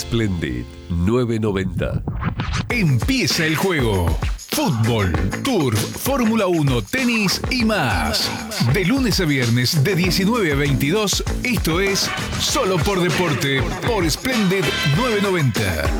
Splendid 990. Empieza el juego. Fútbol, turf, Fórmula 1, tenis y más. De lunes a viernes de 19 a 22, esto es Solo por Deporte por Splendid 990.